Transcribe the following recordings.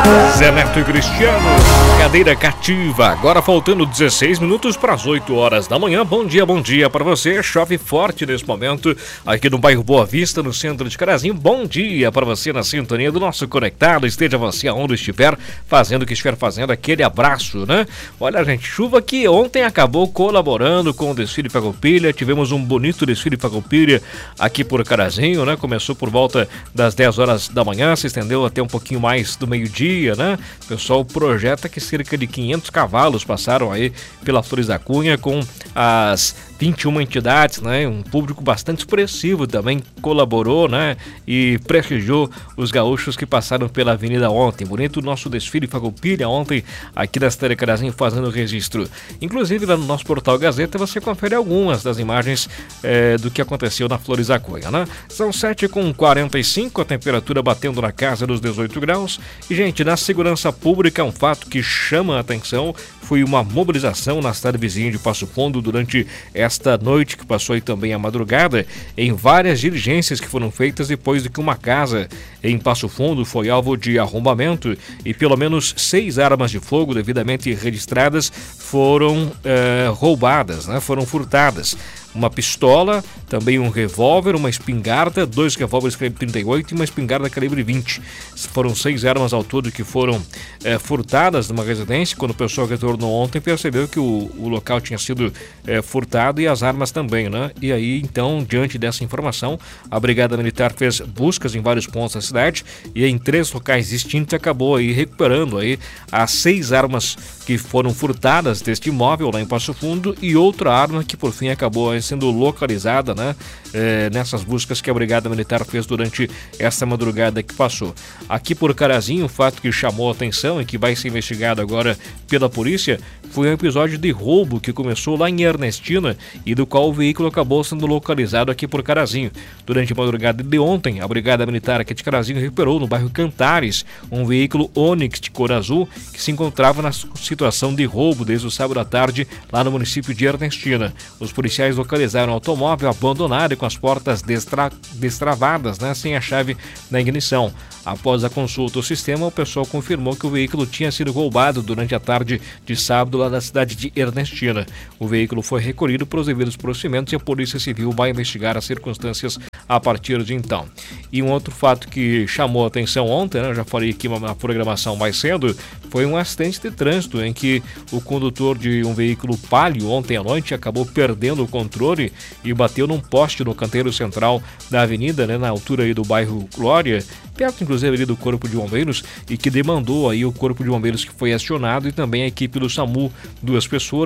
Zé Neto e Cristiano, cadeira cativa. Agora faltando 16 minutos para as 8 horas da manhã. Bom dia para você. Chove forte nesse momento aqui no bairro Boa Vista, no centro de Carazinho. Bom dia para você na sintonia do nosso Conectado. Esteja você aonde estiver, fazendo o que estiver fazendo, aquele abraço, né? Olha, gente, chuva que ontem acabou colaborando com o desfile Farroupilha. Tivemos um bonito desfile Farroupilha aqui por Carazinho, né? Começou por volta das 10 horas da manhã, se estendeu até um pouquinho mais do meio-dia, né? O pessoal projeta que cerca de 500 cavalos passaram aí pela Flores da Cunha com as 21 entidades, né? Um público bastante expressivo também colaborou, né? E prestigiou os gaúchos que passaram pela avenida ontem. Bonito o nosso desfile Farroupilha ontem aqui da cidade de Carazinho fazendo o registro. Inclusive lá no nosso portal Gazeta você confere algumas das imagens do que aconteceu na Flores da Cunha, né? São 7h45, a temperatura batendo na casa dos 18 graus. E, gente, na segurança pública, um fato que chama a atenção foi uma mobilização na cidade vizinha de Passo Fundo durante esta noite que passou e também a madrugada, em várias diligências que foram feitas depois de que uma casa em Passo Fundo foi alvo de arrombamento e pelo menos 6 armas de fogo devidamente registradas foram roubadas, né? Foram furtadas. Uma pistola, também um revólver, uma espingarda, 2 revólveres calibre 38 e uma espingarda calibre 20. Foram 6 armas ao todo que foram furtadas numa residência. Quando o pessoal retornou ontem, percebeu que o local tinha sido furtado e as armas também, né? E aí, então, diante dessa informação, a Brigada Militar fez buscas em vários pontos da cidade e em 3 locais distintos acabou aí recuperando aí as 6 armas que foram furtadas deste imóvel lá em Passo Fundo e outra arma que por fim acabou sendo localizada, né? Nessas buscas que a Brigada Militar fez durante essa madrugada que passou. Aqui por Carazinho, o fato que chamou a atenção e que vai ser investigado agora pela polícia foi um episódio de roubo que começou lá em Ernestina e do qual o veículo acabou sendo localizado aqui por Carazinho. Durante a madrugada de ontem, a Brigada Militar aqui de Carazinho recuperou no bairro Cantares um veículo Onix de cor azul que se encontrava na situação de roubo desde o sábado à tarde lá no município de Ernestina. Os policiais localizaram o automóvel abandonado e com as portas destravadas, né, sem a chave na ignição. Após a consulta ao sistema, o pessoal confirmou que o veículo tinha sido roubado durante a tarde de sábado lá na cidade de Ernestina. O veículo foi recolhido para os devidos procedimentos e a Polícia Civil vai investigar as circunstâncias a partir de então. E um outro fato que chamou a atenção ontem, né, eu já falei aqui na programação mais cedo, foi um acidente de trânsito em que o condutor de um veículo Palio ontem à noite acabou perdendo o controle e bateu num poste no canteiro central da avenida, né, na altura aí do bairro Glória, perto inclusive ali do Corpo de Bombeiros, e que demandou aí o Corpo de Bombeiros que foi acionado e também a equipe do SAMU. Duas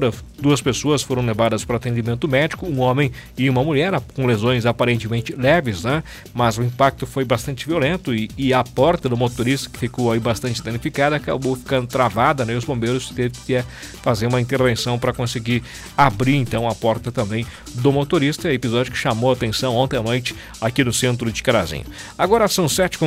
pessoas foram levadas para atendimento médico, um homem e uma mulher com lesões aparentemente leves, né? Mas o impacto foi bastante violento e a porta do motorista, que ficou aí bastante danificada, acabou ficando travada, né? Os bombeiros teve que fazer uma intervenção para conseguir abrir então a porta também do motorista. É episódio que chamou a atenção ontem à noite aqui no centro de Carazinho. Agora são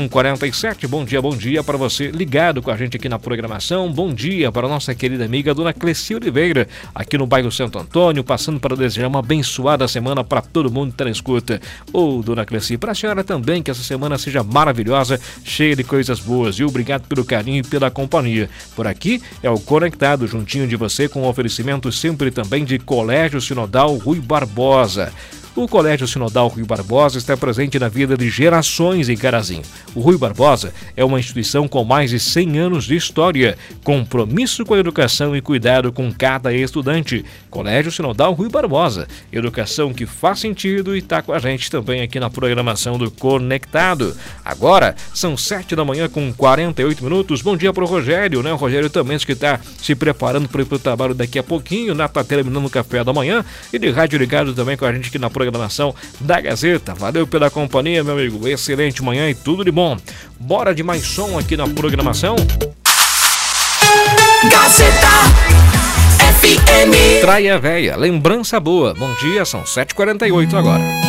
7h47, bom dia para você ligado com a gente aqui na programação. Bom dia para a nossa querida amiga Dona Cleci Oliveira, aqui no bairro Santo Antônio, passando para desejar uma abençoada semana para todo mundo que está na escuta. Ô, Dona Cleci, para a senhora também que essa semana seja maravilhosa, cheia de coisas boas, e obrigado pelo carinho e pela companhia. Por aqui é o Conectado, juntinho de você, com o oferecimento sempre também de Colégio Sinodal Rui Barbosa. O Colégio Sinodal Rui Barbosa está presente na vida de gerações em Carazinho. O Rui Barbosa é uma instituição com mais de 100 anos de história, compromisso com a educação e cuidado com cada estudante. Colégio Sinodal Rui Barbosa, educação que faz sentido, e está com a gente também aqui na programação do Conectado. Agora são 7h48. Bom dia para o Rogério, né? O Rogério também que está se preparando para ir para o trabalho daqui a pouquinho, né? Está terminando o café da manhã e de rádio ligado também com a gente aqui na programação da Gazeta. Valeu pela companhia, meu amigo. Excelente manhã e tudo de bom. Bora de mais som aqui na programação. Gazeta FM. Traia Véia, lembrança boa. Bom dia, são 7h48 agora.